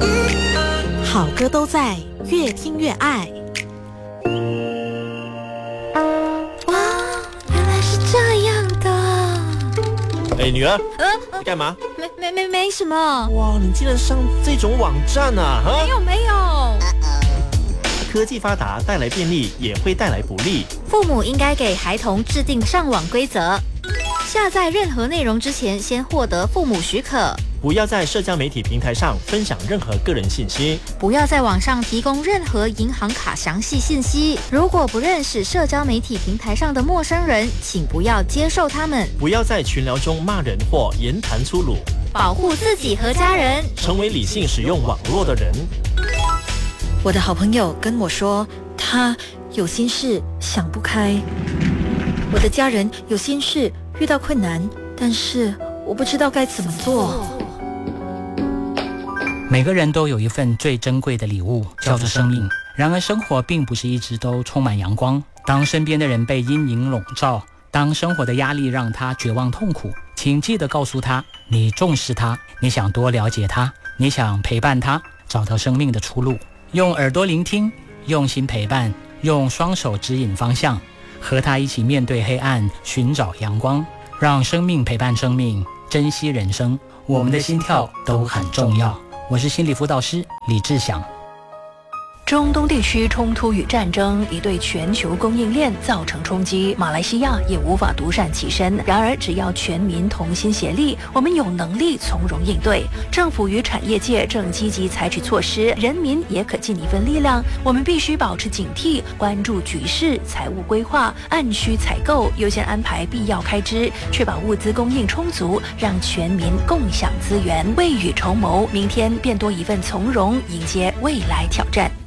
好歌都在，越听越爱。 哇，原来是这样的。 哎，女儿，你干嘛？ 没什么。 哇，你竟然上这种网站啊！ 没有。 科技发达带来便利，也会带来不利。 父母应该给孩童制定上网规则。下载任何内容之前，先获得父母许可。 不要在社交媒体平台上分享任何个人信息。 不要在网上提供任何银行卡详细信息。如果不认识社交媒体平台上的陌生人，请不要接受他们。 不要在群聊中骂人或言谈粗鲁。 保护自己和家人， 成为理性使用网络的人。 我的好朋友跟我说，他有心事想不开。我的家人有心事遇到困难，但是我不知道该怎么做。 每个人都有一份最珍贵的礼物，叫做生命。然而生活并不是一直都充满阳光。当身边的人被阴影笼罩，当生活的压力让他绝望痛苦，请记得告诉他，你重视他，你想多了解他，你想陪伴他，找到生命的出路。用耳朵聆听，用心陪伴，用双手指引方向，和他一起面对黑暗，寻找阳光，让生命陪伴生命，珍惜人生。我们的心跳都很重要。我是心理辅导师李志祥。 中东地区冲突与战争已对全球供应链造成冲击，马来西亚也无法独善其身。然而，只要全民同心协力，我们有能力从容应对。政府与产业界正积极采取措施，人民也可尽一份力量。我们必须保持警惕，关注局势，财务规划，按需采购，优先安排必要开支，确保物资供应充足，让全民共享资源，未雨绸缪，明天便多一份从容，迎接未来挑战。